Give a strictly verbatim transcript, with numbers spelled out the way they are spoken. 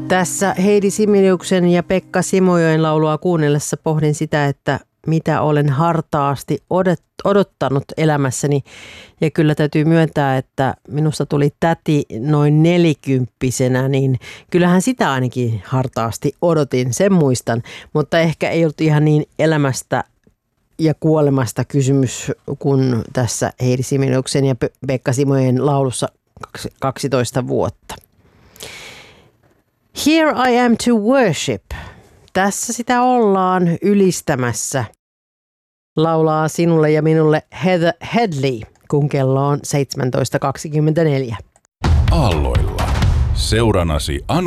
Tässä Heidi Similiuksen ja Pekka Simojoen laulua kuunnellessa pohdin sitä, että mitä olen hartaasti odottanut elämässäni. Ja kyllä täytyy myöntää, että minusta tuli täti noin nelikymppisenä, niin kyllähän sitä ainakin hartaasti odotin, sen muistan. Mutta ehkä ei ollut ihan niin elämästä ja kuolemasta kysymys kuin tässä Heidi Similiuksen ja Pekka Simojoen laulussa kaksitoista vuotta. Here I am to worship. Tässä sitä ollaan ylistämässä. Laulaa sinulle ja minulle Heather Headley, kun kello on seitsemäntoista kaksikymmentäneljä. Aalloilla. Seuranasi Anu